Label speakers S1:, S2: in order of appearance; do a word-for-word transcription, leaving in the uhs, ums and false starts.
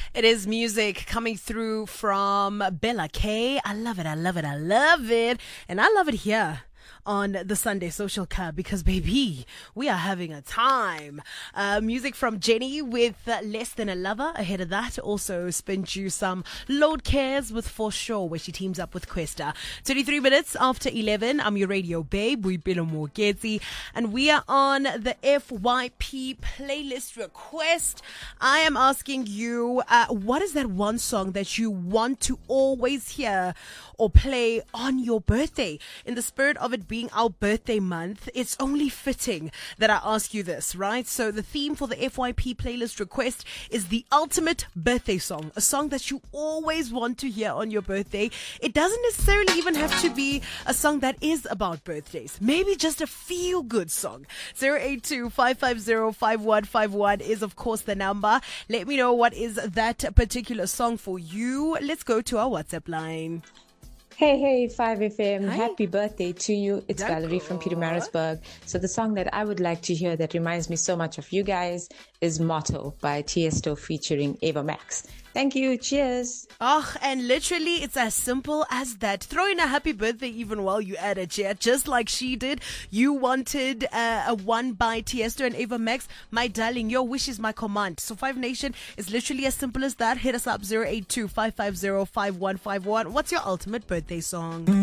S1: It is music coming through from Bella K. I love it, I love it, I love it. And I love it here on the Sunday Social Club because, baby, we are having a time. Uh, music from Jenny with uh, Less Than a Lover. Ahead of that, also spent you some Load Cares with For Sure, where she teams up with Questa. twenty-three minutes after eleven. I'm your radio babe, Boipelo Mogezi, and we are on the F Y P playlist request. I am asking you, uh, what is that one song that you want to always hear or play on your birthday? In the spirit of it being our birthday month, it's only fitting that I ask you this, right? So the theme for the F Y P playlist request is the ultimate birthday song, a song that you always want to hear on your birthday. It doesn't necessarily even have to be a song that is about birthdays. Maybe just a feel-good song. zero eight two, five five zero, five one five one is, of course, the number. Let me know what is that particular song for you. Let's go to our WhatsApp line.
S2: Hey, hey, five F M.
S1: Hi.
S2: Happy birthday to you. It's
S1: Danko.
S2: Valerie from Pietermaritzburg. So the song that I would like to hear that reminds me so much of you guys is Motto by Tiesto featuring Ava Max. Thank you. Cheers.
S1: Oh, and literally, it's as simple as that. Throw in a happy birthday even while you at it, yeah? Just like she did. You wanted uh, a one by Tiesto and Ava Max. My darling, your wish is my command. So Five Nation is literally as simple as that. Hit us up zero eight two, five five zero, five one five one. What's your ultimate birthday song?